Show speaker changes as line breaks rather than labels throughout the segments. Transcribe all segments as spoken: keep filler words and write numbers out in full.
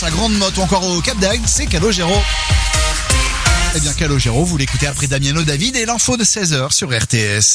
La Grande Motte ou encore au Cap d'Agde, c'est Calogero. Eh bien Calogero, vous l'écoutez après Damiano David et l'info de seize heures sur R T S.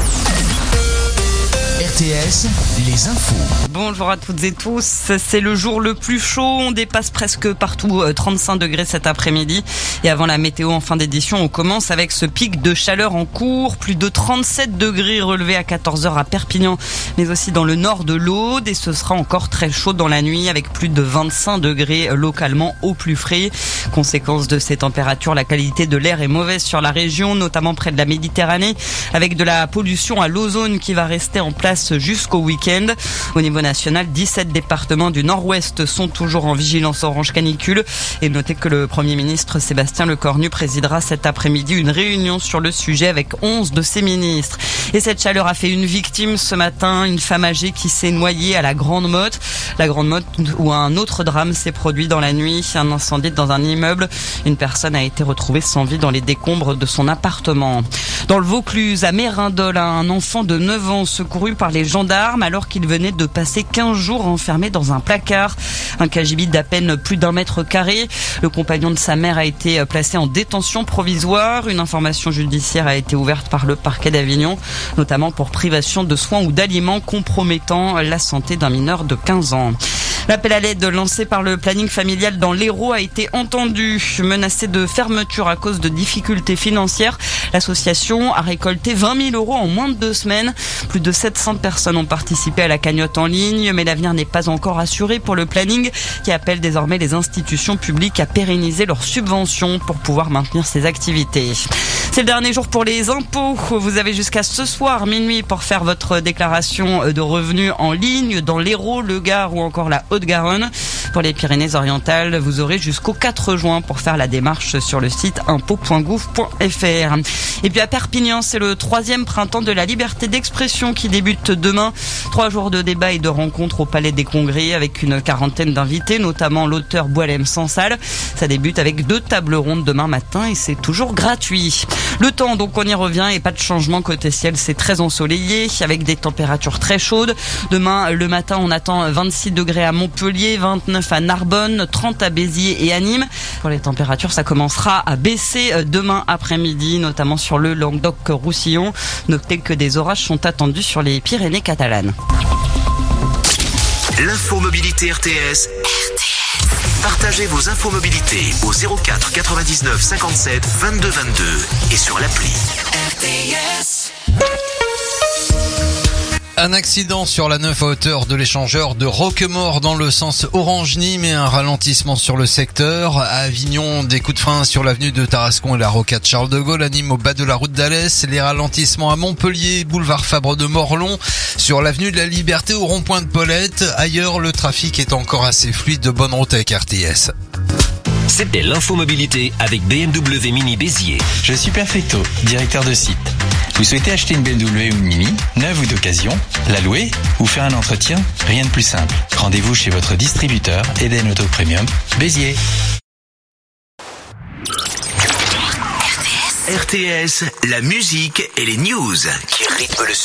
R T S, les infos.
Bonjour à toutes et tous, c'est le jour le plus chaud, on dépasse presque partout trente-cinq degrés cet après-midi. Et avant la météo en fin d'édition, on commence avec ce pic de chaleur en cours, plus de trente-sept degrés relevés à quatorze heures à Perpignan, mais aussi dans le nord de l'Aude. Et ce sera encore très chaud dans la nuit avec plus de vingt-cinq degrés localement au plus frais. Conséquence de ces températures, la qualité de l'air est mauvaise sur la région, notamment près de la Méditerranée, avec de la pollution à l'ozone qui va rester en place jusqu'au week-end. Au niveau national, dix-sept départements du nord-ouest sont toujours en vigilance orange canicule. Et notez que le Premier ministre Sébastien Lecornu présidera cet après-midi une réunion sur le sujet avec onze de ses ministres. Et cette chaleur a fait une victime ce matin, une femme âgée qui s'est noyée à la Grande Motte. La Grande Motte où un autre drame s'est produit dans la nuit, un incendie dans un immeuble. Une personne a été retrouvée sans vie dans les décombres de son appartement. Dans le Vaucluse, à Mérindol, un enfant de neuf ans secouru par les gendarmes alors qu'il venait de passer quinze jours enfermé dans un placard. Un cagibi d'à peine plus d'un mètre carré. Le compagnon de sa mère a été placé en détention provisoire. Une information judiciaire a été ouverte par le parquet d'Avignon, notamment pour privation de soins ou d'aliments compromettant la santé d'un mineur de quinze ans. L'appel à l'aide lancé par le planning familial dans l'Hérault a été entendu. Menacé de fermeture à cause de difficultés financières, l'association a récolté vingt mille euros en moins de deux semaines. Plus de sept cents personnes ont participé à la cagnotte en ligne, mais l'avenir n'est pas encore assuré pour le planning qui appelle désormais les institutions publiques à pérenniser leurs subventions pour pouvoir maintenir ses activités. C'est le dernier jour pour les impôts. Vous avez jusqu'à ce soir minuit pour faire votre déclaration de revenus en ligne dans l'Hérault, le Gard ou encore la Haute-Garonne. Pour les Pyrénées-Orientales, vous aurez jusqu'au quatre juin pour faire la démarche sur le site impôts point gouv point f r. Et puis à Perpignan, c'est le troisième printemps de la liberté d'expression qui débute demain. Trois jours de débats et de rencontres au Palais des Congrès avec une quarantaine d'invités, notamment l'auteur Boualem Sansal. Ça débute avec deux tables rondes demain matin et c'est toujours gratuit. Le temps, donc on y revient et pas de changement côté ciel, c'est très ensoleillé avec des températures très chaudes. Demain, le matin, on attend vingt-six degrés à Montpellier, vingt-neuf à Narbonne, trente à Béziers et à Nîmes. Pour les températures, ça commencera à baisser demain après-midi, notamment sur le Languedoc-Roussillon. Notez que des orages sont attendus sur les Pyrénées catalanes.
L'info mobilité R T S. R T S. Partagez vos infos mobilité au zéro quatre quatre-vingt-dix-neuf cinquante-sept vingt-deux vingt-deux et sur l'appli. R T S.
Un accident sur la neuf à hauteur de l'échangeur de Roquemort dans le sens Orange-Nîmes et un ralentissement sur le secteur. À Avignon, des coups de frein sur l'avenue de Tarascon et la rocade Charles de Gaulle. À Nîmes, au bas de la route d'Alès. Les ralentissements à Montpellier, boulevard Fabre de Morlon. Sur l'avenue de la Liberté au rond-point de Paulette. Ailleurs, le trafic est encore assez fluide. De bonne route avec R T S.
C'était l'infomobilité avec B M W Mini Béziers.
Je suis Perfecto, directeur de site. Vous souhaitez acheter une B M W ou une Mini, neuve ou d'occasion, la louer ou faire un entretien? Rien de plus simple. Rendez-vous chez votre distributeur Eden Auto Premium, Béziers.
R T S, la musique et les news qui rythment le